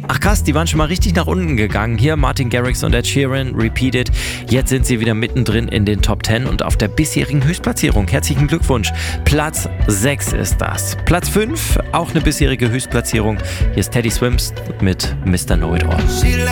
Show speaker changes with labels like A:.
A: Ach krass, die waren schon mal richtig nach unten gegangen. Hier Martin Garrix und Ed Sheeran, Repeat It. Jetzt sind sie wieder mittendrin in den Top 10 und auf der bisherigen Höchstplatzierung. Herzlichen Glückwunsch. Platz 6 ist das. Platz 5, auch eine bisherige Höchstplatzierung. Hier ist Teddy Swims mit Mr. Know It All.